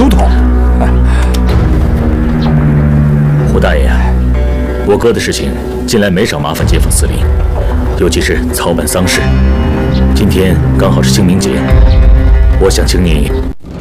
都痛。 胡大爷，我哥的事情近来没少麻烦街坊四邻，尤其是操办丧事。今天刚好是清明节，我想请你。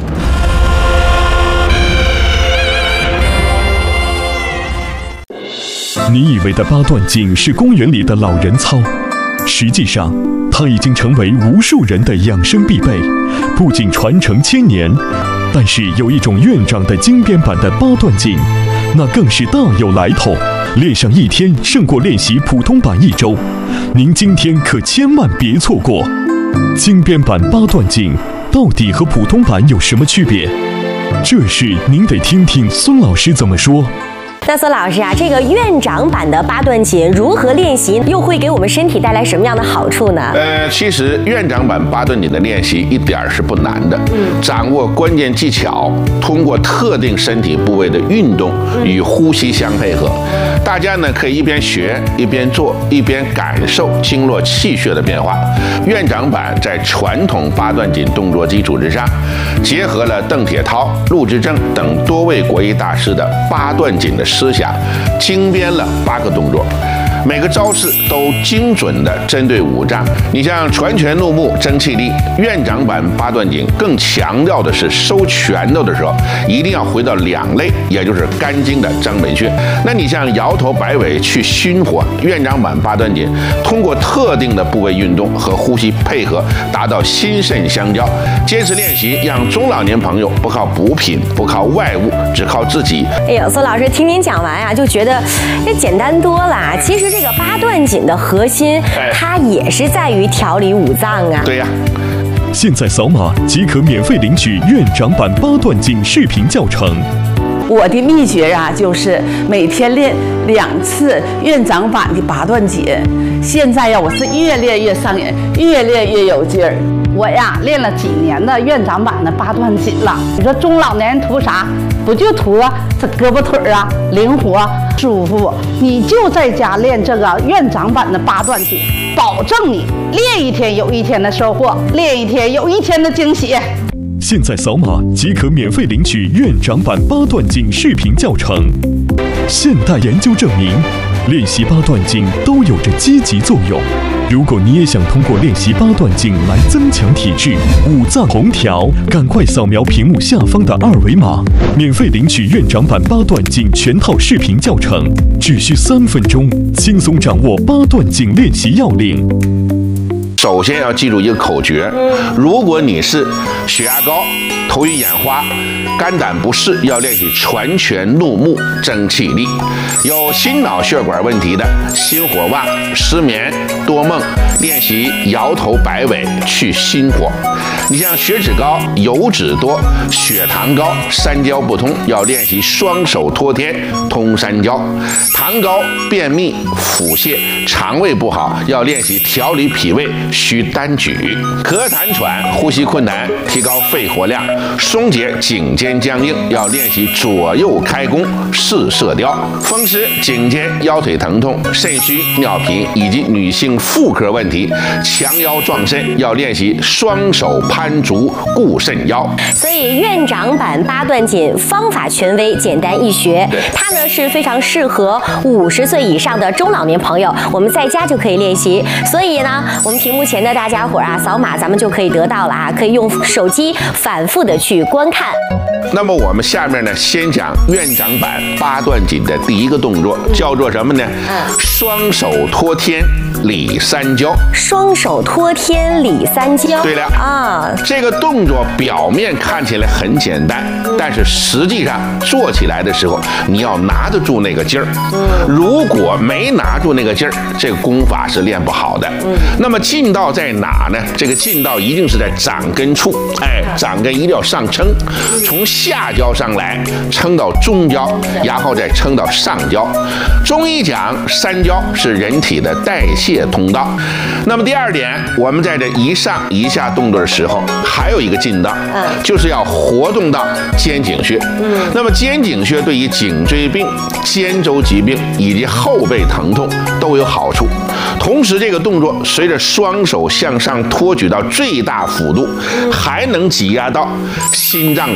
你以为的八段锦是公园里的老人操，实际上它已经成为无数人的养生必备，不仅传承千年，但是有一种院长的精编版的八段锦，那更是大有来头，练上一天胜过练习普通版1周，您今天可千万别错过。精编版八段锦到底和普通版有什么区别？这事您得听听孙老师怎么说。 那孙老师啊，这个院长版的八段锦如何练习，又会给我们身体带来什么样的好处呢？ 其实院长版八段锦的练习一点是不难的，掌握关键技巧，通过特定身体部位的运动与呼吸相配合，大家呢可以一边学一边做，一边感受经络气血的变化。院长版在传统八段锦动作基础之上，结合了邓铁涛、陆之正等多位国医大师的八段锦的思想，精编了8个动作，每个招式都精准地针对五脏。你像传拳怒目争气力，院长版八段锦更强调的是收拳头的时候一定要回到2肋，也就是肝经的张本穴。那你像摇头摆尾去心火，院长版八段锦通过特定的部位运动和呼吸配合，达到心肾相交。坚持练习，让中老年朋友不靠补品，不靠外物，只靠自己。 哎呦，孙老师听您讲完啊，就觉得这简单多了。其实这个八段锦的核心，它也是在于调理五脏啊。 对呀。 现在扫码即可免费领取院长版八段锦视频教程。 我的秘诀啊，就是每天练2次院长版的八段锦。现在呀，我是越练越上瘾，越练越有劲儿。我呀，练了几年的院长版的八段锦了。你说中老年人图啥？不就图这胳膊腿啊灵活舒服？你就在家练这个院长版的八段锦，保证你练一天有一天的收获，练一天有一天的惊喜。 现在扫码即可免费领取院长版八段锦视频教程。现代研究证明，练习八段锦都有着积极作用。如果你也想通过练习八段锦来增强体质、五脏同调，赶快扫描屏幕下方的2维码，免费领取院长版八段锦全套视频教程，只需3分钟，轻松掌握八段锦练习要领。 首先要记住一个口诀，如果你是血压高、头晕眼花、肝胆不适，要练习传拳怒目争气力；有心脑血管问题的，心火旺、失眠、多梦，练习摇头摆尾去心火。你像血脂高、油脂多、血糖高、三焦不通，要练习双手托天通三焦；糖高、便秘、腹泻、肠胃不好，要练习调理脾胃需单举；咳痰喘、呼吸困难，提高肺活量；松解颈肩僵硬，要练习左右开弓试射雕；风湿、颈肩、腰腿疼痛、肾虚、尿频以及女性妇科问题，强腰壮肾，要练习双手攀足固肾腰。 所以院长版八段锦方法权威，简单易学，它呢是非常适合50岁以上的中老年朋友，我们在家就可以练习。所以呢，我们屏幕前的大家伙啊，扫码咱们就可以得到了啊，可以用手机反复的去观看。 那么我们下面呢，先讲院长版八段锦的第1个动作，叫做什么呢？双手托天理三焦。 双手托天理三焦。 对了啊， 这个动作表面看起来很简单，但是实际上做起来的时候，你要拿得住那个劲儿。如果没拿住那个劲儿，这个功法是练不好的。那么劲道在哪呢？这个劲道一定是在掌根处，掌根一定要上撑，从下焦上来，撑到中焦，然后再撑到上焦。中医讲三焦是人体的代谢通道。那么第2点，我们在这一上一下动作的时候，还有一个劲道，就是要活动到肩颈穴。那么肩颈穴对于颈椎病、肩周疾病以及后背疼痛都有好处。同时，这个动作随着双手向上托举到最大幅度，还能挤压到心脏的高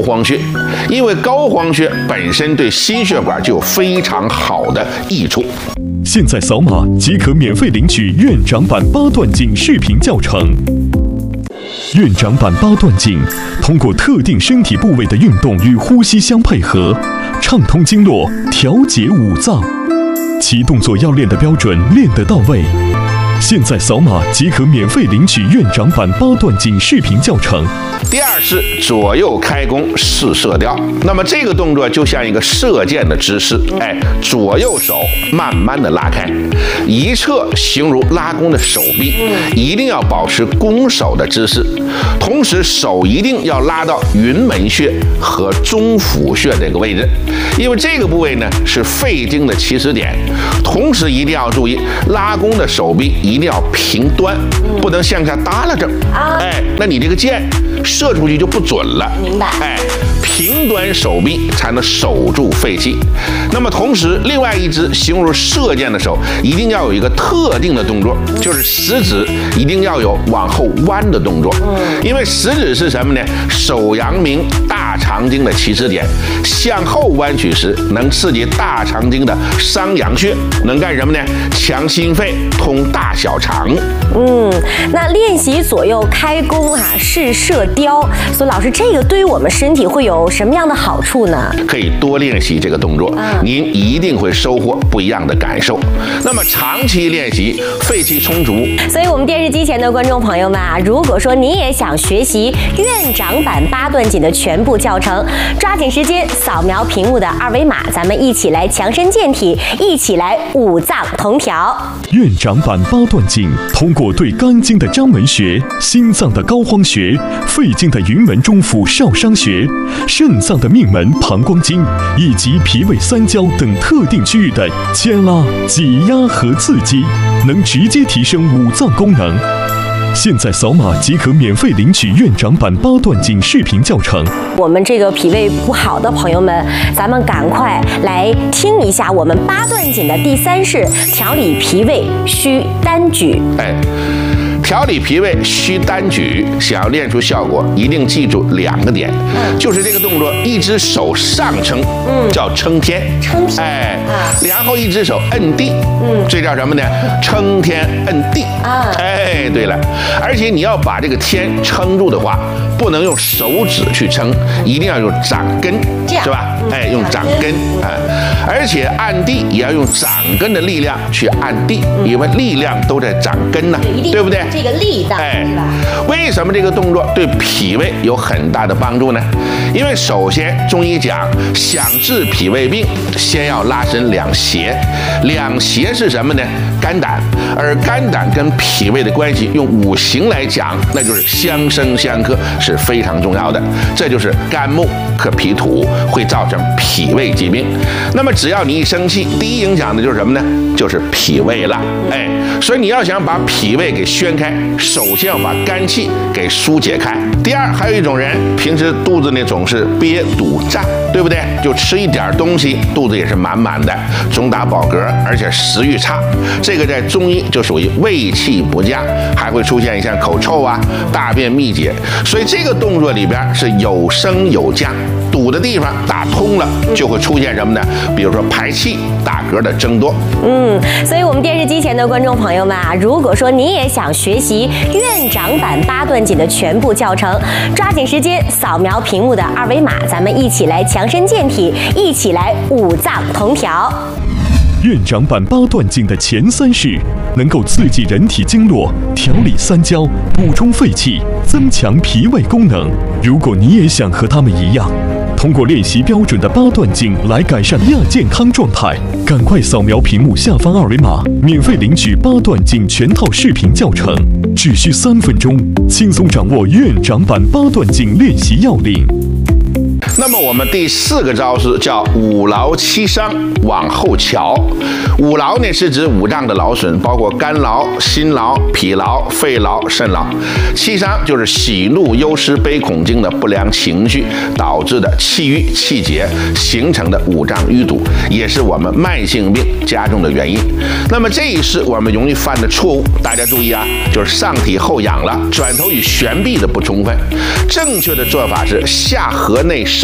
荒穴，因为膏肓穴本身对心血管就有非常好的益处。 现在扫码即可免费领取院长版8段锦视频教程。院长版8段锦通过特定身体部位的运动与呼吸相配合，畅通经络，调节五脏，其动作要练得标准，练得到位。现在扫码即可免费领取院长版8段锦视频教程。 第二是左右开弓试射雕，那么这个动作就像一个射箭的姿势，左右手慢慢的拉开，一侧形如拉弓的手臂，一定要保持弓手的姿势，同时手一定要拉到云门穴和中府穴这个位置，因为这个部位呢是肺经的起始点，同时一定要注意拉弓的手臂一定要平端，不能向下耷拉着，那你这个箭射出去就不准了。 明白。 平端手臂才能守住肺气。那么同时，另外一只形如射箭的手，一定要有一个特定的动作，就是食指一定要有往后弯的动作。因为食指是什么呢？手阳明大肠经的起始点，向后弯曲时能刺激大肠经的商阳穴，能干什么呢？强心肺，通大小肠。 那练习左右开弓试射雕，所以老师，这个对于我们身体会有什么样的好处呢？ 可以多练习这个动作，您一定会收获不一样的感受。那么长期练习，肺气充足。 所以我们电视机前的观众朋友们如果说您也想学习院长版8段锦的全部教程，抓紧时间扫描屏幕的2维码，咱们一起来强身健体，一起来五脏同调。 院长版8段锦通过对肝经的章门穴、心脏的膏肓穴、肺经的云门中府少商穴、肾脏的命门膀胱经以及脾胃三焦等特定区域的牵拉、挤压和刺激，能直接提升五脏功能。现在扫码即可免费领取院长版8段锦视频教程。 我们这个脾胃不好的朋友们，咱们赶快来听一下我们8段锦的第3式：调理脾胃需单举。 调理脾胃需单举，想要练出效果，一定记住2个点，就是这个动作，一只手上撑，叫撑天，然后一只手摁地，这叫什么呢？撑天摁地。对了，而且你要把这个天撑住的话，不能用手指去撑，一定要用掌根，是吧？用掌根而且按地也要用掌根的力量去按地，因为力量都在掌根呢，对不对？ 这个力道， 为什么这个动作对脾胃有很大的帮助呢？因为首先中医讲，想治脾胃病，先要拉伸两胁。两胁是什么呢？肝胆。而肝胆跟脾胃的关系，用五行来讲，那就是相生相克，是非常重要的。这就是肝木克脾土，会造成脾胃疾病。那么只要你一生气，第一影响的就是什么呢？就是脾胃了。所以你要想把脾胃给宣开，首先要把肝气给疏解开。第二，还有一种人平时肚子里总是憋堵胀，对不对？就吃一点东西，肚子也是满满的，总打饱嗝，而且食欲差。这个在中医就属于胃气不佳，还会出现像口臭大便秘结。所以这个动作里边是有升有降，堵的地方打通了，就会出现什么呢？比如说排气、打嗝的增多。 所以我们电视机前的观众朋友们如果说你也想学习院长版8段锦的全部教程，抓紧时间扫描屏幕的2维码，咱们一起来强身健体，一起来五脏同调。 院长版8段锦的前3式能够刺激人体经络，调理三焦，补充肺气，增强脾胃功能。如果你也想和他们一样，通过练习标准的8段锦来改善亚健康状态，赶快扫描屏幕下方2维码，免费领取8段锦全套视频教程，只需3分钟，轻松掌握院长版8段锦练习要领。 那么我们第4个招式叫五劳七伤往后翘。五劳呢是指五脏的劳损，包括肝劳、心劳、脾劳、肺劳、肾劳。七伤就是喜怒忧思悲恐惊的不良情绪导致的气郁气结形成的五脏淤堵，也是我们慢性病加重的原因。那么这一式我们容易犯的错误，大家注意就是上体后仰了，转头与悬臂的不充分。正确的做法是下颌内收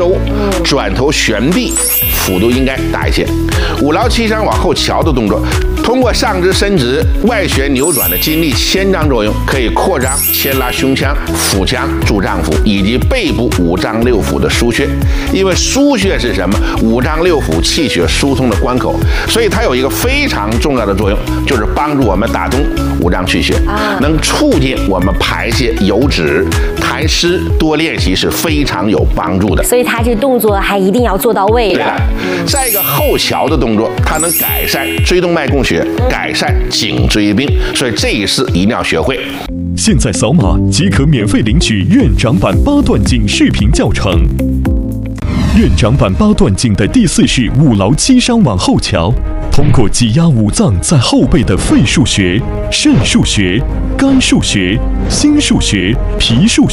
收，转头旋臂，幅度应该大一些。五劳七伤往后翘的动作，通过上肢伸直、外旋扭转的筋力牵张作用，可以扩张、牵拉胸腔、腹腔、柱脏腑以及背部五脏六腑的腧穴。因为腧穴是什么？五脏六腑气血疏通的关口，所以它有一个非常重要的作用，就是帮助我们打通五脏气血，能促进我们排泄油脂。痰湿多练习是非常有帮助的。 所以它这动作还一定要做到位的。 对了，再一个后翘的动作，它能改善椎动脉供血，改善颈椎病，所以这一式一定要学会。 现在扫码即可免费领取院长版八段锦视频教程。院长版八段锦的第4式五劳七伤往后翘，通过挤压五脏在后背的肺腧穴、肾腧穴、肝腧穴、心腧穴、脾腧